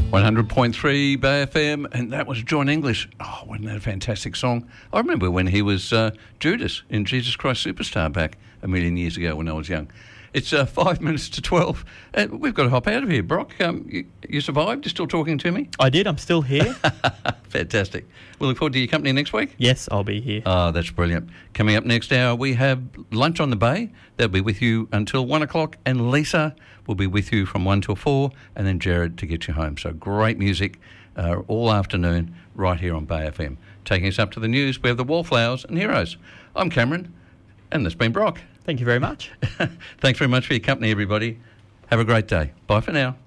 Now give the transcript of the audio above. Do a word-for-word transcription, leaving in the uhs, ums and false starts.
one hundred point three Bay F M, and that was John English. Oh, wasn't that a fantastic song? I remember when he was uh, Judas in Jesus Christ Superstar back a million years ago when I was young. It's uh, five minutes to twelve, and we've got to hop out of here. Brock, um, you, you survived? You're still talking to me? I did. I'm still here. Fantastic. We'll look forward to your company next week. Yes, I'll be here. Oh, that's brilliant. Coming up next hour, we have Lunch on the Bay. They'll be with you until one o'clock, and Lisa will be with you from one till four, and then Jared to get you home. So great music uh, all afternoon right here on Bay F M. Taking us up to the news, we have the Wallflowers and Heroes. I'm Cameron, and this has been Brock. Thank you very much. Thanks very much for your company, everybody. Have a great day. Bye for now.